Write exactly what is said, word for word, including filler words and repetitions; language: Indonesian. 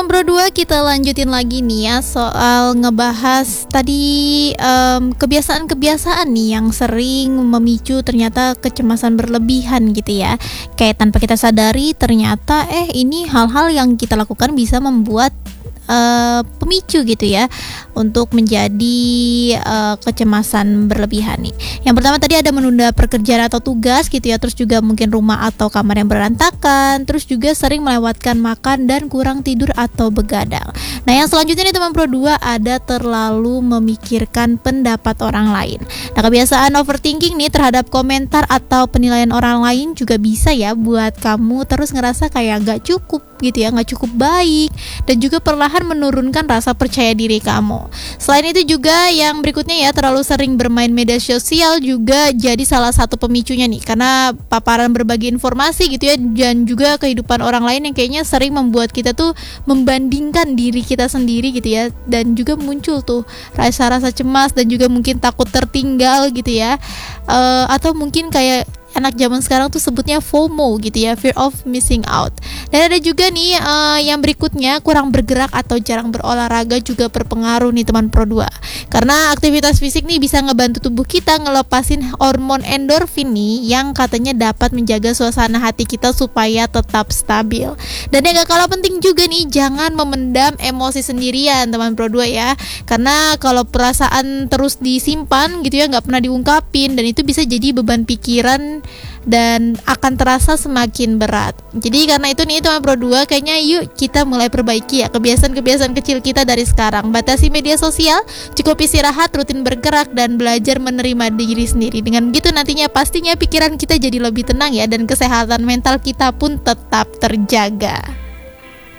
teman Pro dua, kita lanjutin lagi nih ya soal ngebahas tadi um, kebiasaan-kebiasaan nih yang sering memicu ternyata kecemasan berlebihan gitu ya. Kayak tanpa kita sadari ternyata eh ini hal-hal yang kita lakukan bisa membuat Uh, pemicu gitu ya untuk menjadi uh, kecemasan berlebihan nih. Yang pertama tadi ada menunda pekerjaan atau tugas gitu ya, terus juga mungkin rumah atau kamar yang berantakan, terus juga sering melewatkan makan dan kurang tidur atau begadang. Nah yang selanjutnya nih teman Pro dua, ada terlalu memikirkan pendapat orang lain. Nah kebiasaan overthinking nih terhadap komentar atau penilaian orang lain juga bisa ya buat kamu terus ngerasa kayak gak cukup gitu ya, gak cukup baik, dan juga perlahan menurunkan rasa percaya diri kamu. Selain itu juga yang berikutnya ya, terlalu sering bermain media sosial juga jadi salah satu pemicunya nih, karena paparan berbagi informasi gitu ya, dan juga kehidupan orang lain yang kayaknya sering membuat kita tuh membandingkan diri kita sendiri gitu ya, dan juga muncul tuh rasa-rasa cemas dan juga mungkin takut tertinggal gitu ya, uh, atau mungkin kayak anak zaman sekarang tuh sebutnya FOMO gitu ya, fear of missing out. Dan ada juga nih uh, yang berikutnya, kurang bergerak atau jarang berolahraga juga berpengaruh nih teman Pro dua. Karena aktivitas fisik nih bisa ngebantu tubuh kita ngelepasin hormon endorfin nih yang katanya dapat menjaga suasana hati kita supaya tetap stabil. Dan yang gak kalah penting juga nih, jangan memendam emosi sendirian teman Pro dua ya. Karena kalau perasaan terus disimpan gitu ya, gak pernah diungkapin, dan itu bisa jadi beban pikiran dan akan terasa semakin berat. Jadi karena itu nih teman Pro dua, kayaknya yuk kita mulai perbaiki ya kebiasaan-kebiasaan kecil kita dari sekarang. Batasi media sosial, cukup istirahat, rutin bergerak, dan belajar menerima diri sendiri. Dengan begitu nantinya pastinya pikiran kita jadi lebih tenang ya, dan kesehatan mental kita pun tetap terjaga.